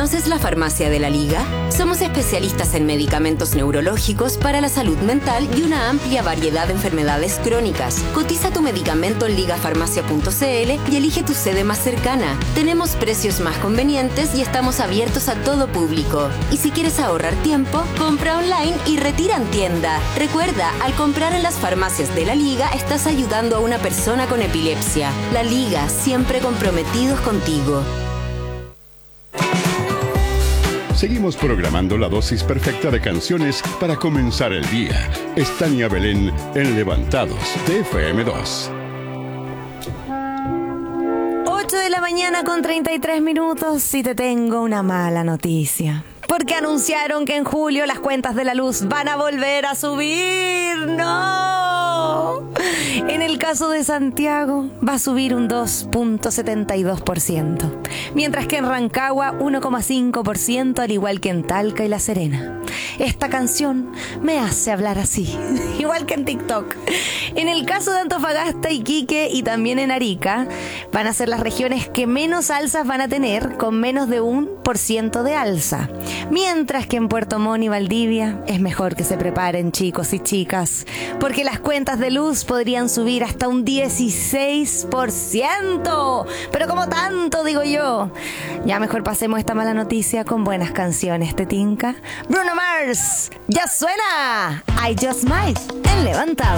¿Conoces la Farmacia de la Liga? Somos especialistas en medicamentos neurológicos para la salud mental y una amplia variedad de enfermedades crónicas. Cotiza tu medicamento en ligafarmacia.cl y elige tu sede más cercana. Tenemos precios más convenientes y estamos abiertos a todo público. Y si quieres ahorrar tiempo, compra online y retira en tienda. Recuerda, al comprar en las farmacias de la Liga, estás ayudando a una persona con epilepsia. La Liga, siempre comprometidos contigo. Seguimos programando la dosis perfecta de canciones para comenzar el día. Es Tania Belén en Levantados de FM2. 8 de la mañana con 33 minutos y te tengo una mala noticia. Porque anunciaron que en julio las cuentas de la luz van a volver a subir. ¡No! En el caso de Santiago va a subir un 2.72%, mientras que en Rancagua 1.5%, al igual que en Talca y La Serena. Esta canción me hace hablar así, igual que en TikTok. En el caso de Antofagasta, Iquique y también en Arica, van a ser las regiones que menos alzas van a tener, con menos de 1% de alza. Mientras que en Puerto Montt y Valdivia es mejor que se preparen, chicos y chicas, porque las cuentas de luz podrían subir hasta un 16%. Pero como tanto, digo yo. Ya mejor pasemos esta mala noticia con buenas canciones, ¿te tinca? Bruno Mars, ya suena I Just Might en Levantado.